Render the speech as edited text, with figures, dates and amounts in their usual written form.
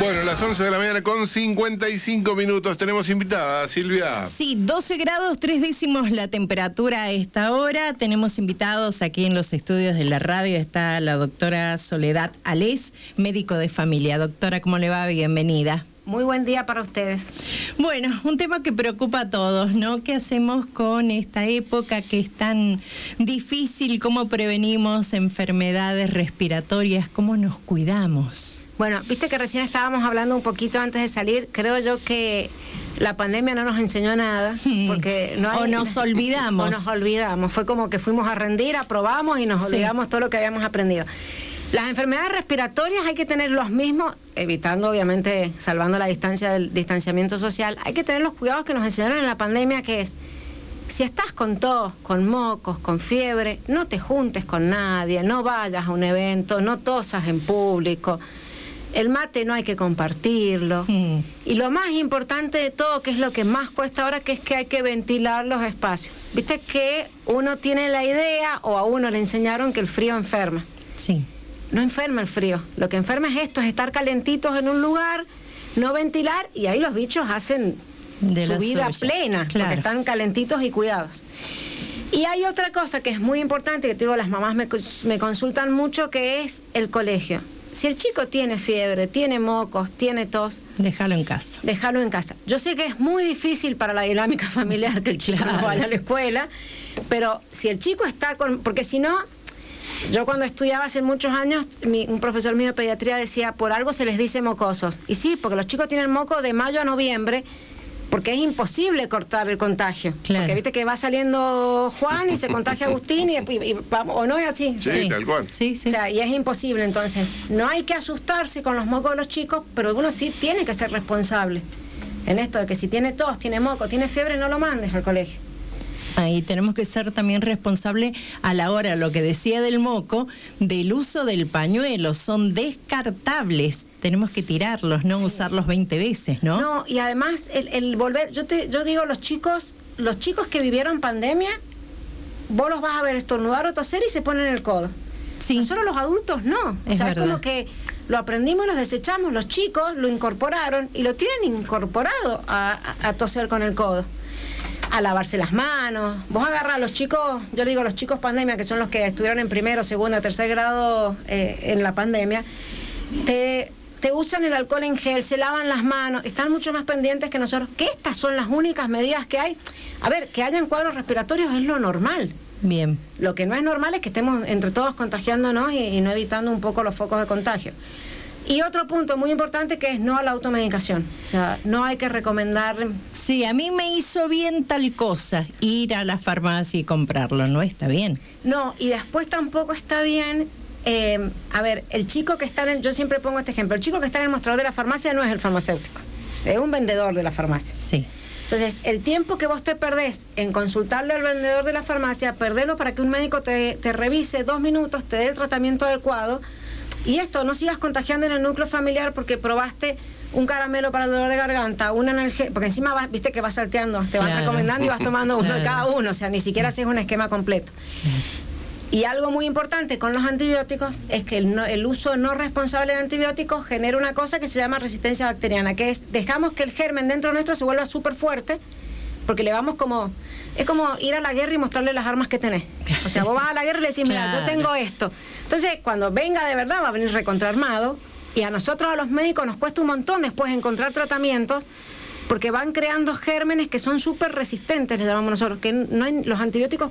Bueno, las 11 de la mañana con 55 minutos. Tenemos invitada, Silvia. Sí, 12 grados 3 décimos la temperatura a esta hora. Tenemos invitados aquí en los estudios de la radio. Está la doctora Soledad Alés, médico de familia. Doctora, ¿cómo le va? Bienvenida. Muy buen día para ustedes. Bueno, un tema que preocupa a todos, ¿no? ¿Qué hacemos con esta época que es tan difícil? ¿Cómo prevenimos enfermedades respiratorias? ¿Cómo nos cuidamos? Bueno, viste que recién estábamos hablando un poquito antes de salir. Creo yo que la pandemia no nos enseñó nada, porque no hay, o nos olvidamos. O nos olvidamos. Fue como que fuimos a rendir, aprobamos y nos olvidamos todo lo que habíamos aprendido. Las enfermedades respiratorias hay que tener los mismos, evitando obviamente, salvando la distancia del distanciamiento social, hay que tener los cuidados que nos enseñaron en la pandemia, que es, si estás con tos, con mocos, con fiebre, no te juntes con nadie, no vayas a un evento, no tosas en público. El mate no hay que compartirlo. Y lo más importante de todo, que es lo que más cuesta ahora, que es que hay que ventilar los espacios. Viste que uno tiene la idea, o a uno le enseñaron que el frío enferma. Sí. No enferma el frío. Lo que enferma es esto, es estar calentitos en un lugar, no ventilar, y ahí los bichos hacen su vida plena, claro, porque están calentitos y cuidados. Y hay otra cosa que es muy importante, que te digo, las mamás me consultan mucho, que es el colegio. Si el chico tiene fiebre, tiene mocos, tiene tos, déjalo en casa. Déjalo en casa. Yo sé que es muy difícil para la dinámica familiar que el chico no vaya a la escuela, pero si el chico está con... Porque si no, yo cuando estudiaba hace muchos años, un profesor mío de pediatría decía, por algo se les dice mocosos. Y sí, porque los chicos tienen moco de mayo a noviembre, porque es imposible cortar el contagio. Claro. Porque viste que va saliendo Juan y se contagia Agustín y o no es así. Sí, tal cual. Sí, sí. O sea, y es imposible. Entonces, no hay que asustarse con los mocos de los chicos, pero uno sí tiene que ser responsable en esto de que si tiene tos, tiene moco, tiene fiebre, no lo mandes al colegio. Ahí tenemos que ser también responsables a la hora, lo que decía del moco, del uso del pañuelo. Son descartables. Tenemos que tirarlos, no usarlos 20 veces, ¿no? No, y además el volver, yo digo, los chicos que vivieron pandemia, vos los vas a ver estornudar o toser y se ponen el codo. Sí. Nosotros los adultos no. Es verdad. Es como que lo aprendimos y los desechamos. Los chicos lo incorporaron y lo tienen incorporado a toser con el codo, a lavarse las manos. Vos agarrás a los chicos, yo digo los chicos pandemia, que son los que estuvieron en primero, segundo, tercer grado en la pandemia, te usan el alcohol en gel, se lavan las manos, están mucho más pendientes que nosotros, que estas son las únicas medidas que hay. A ver, que hayan cuadros respiratorios es lo normal. Bien. Lo que no es normal es que estemos entre todos contagiándonos y no evitando un poco los focos de contagio. Y otro punto muy importante, que es no a la automedicación. O sea, no hay que recomendar... Sí, a mí me hizo bien tal cosa, ir a la farmacia y comprarlo, no está bien. No, y después tampoco está bien... a ver, el chico que está yo siempre pongo este ejemplo, el chico que está en el mostrador de la farmacia no es el farmacéutico, es un vendedor de la farmacia. Sí. Entonces, el tiempo que vos te perdés en consultarle al vendedor de la farmacia, perdelo para que un médico te revise 2 minutos, te dé el tratamiento adecuado, y esto, no sigas contagiando en el núcleo familiar porque probaste un caramelo para el dolor de garganta, un analgésico, porque encima viste que vas salteando, te van recomendando y vas tomando uno de cada uno, o sea, ni siquiera haces un esquema completo. Y algo muy importante con los antibióticos es que el uso no responsable de antibióticos genera una cosa que se llama resistencia bacteriana, que es, dejamos que el germen dentro nuestro se vuelva súper fuerte, porque le vamos como... Es como ir a la guerra y mostrarle las armas que tenés. O sea, vos vas a la guerra y le decís, mira, yo tengo esto. Entonces, cuando venga de verdad, va a venir recontraarmado, y a nosotros, a los médicos, nos cuesta un montón después encontrar tratamientos, porque van creando gérmenes que son súper resistentes, les llamamos nosotros, que no hay, los antibióticos